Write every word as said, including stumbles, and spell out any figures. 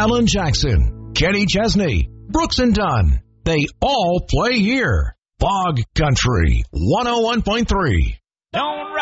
Alan Jackson, Kenny Chesney, Brooks and Dunn. They all play here. Fog Country one oh one point three. Don't